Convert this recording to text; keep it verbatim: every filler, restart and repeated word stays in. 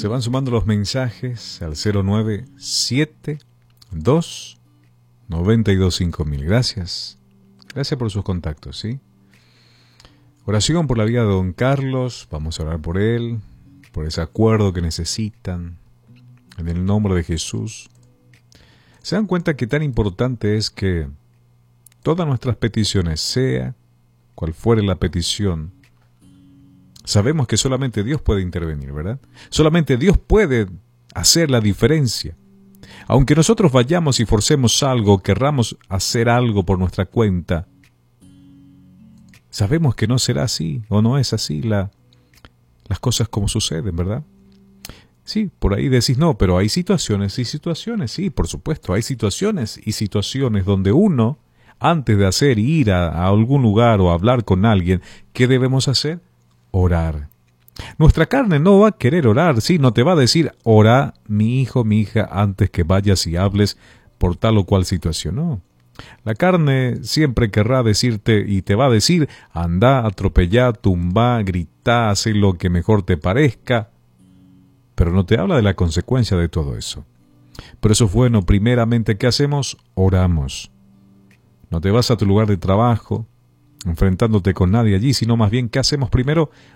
Se van sumando los mensajes al cero nueve siete dos nueve dos cinco mil. Gracias. Gracias por sus contactos, ¿sí? Oración por la vida de don Carlos. Vamos a orar por él, por ese acuerdo que necesitan. En el nombre de Jesús. ¿Se dan cuenta que tan importante es que todas nuestras peticiones, sea cual fuere la petición, sabemos que solamente Dios puede intervenir, ¿verdad? Solamente Dios puede hacer la diferencia. Aunque nosotros vayamos y forcemos algo, querramos hacer algo por nuestra cuenta, sabemos que no será así, o no es así la, las cosas como suceden, ¿verdad? Sí, por ahí decís, no, pero hay situaciones y situaciones, sí, por supuesto, hay situaciones y situaciones donde uno, antes de hacer ir a, a algún lugar o hablar con alguien, ¿qué debemos hacer? Orar. Nuestra carne no va a querer orar, sí, no te va a decir, ora, mi hijo, mi hija, antes que vayas y hables por tal o cual situación, no. La carne siempre querrá decirte y te va a decir, anda, atropellá, tumba, grita, haz lo que mejor te parezca, pero no te habla de la consecuencia de todo eso. Por eso es bueno, primeramente, ¿qué hacemos? Oramos. No te vas a tu lugar de trabajo, enfrentándote con nadie allí, sino más bien, ¿qué hacemos primero?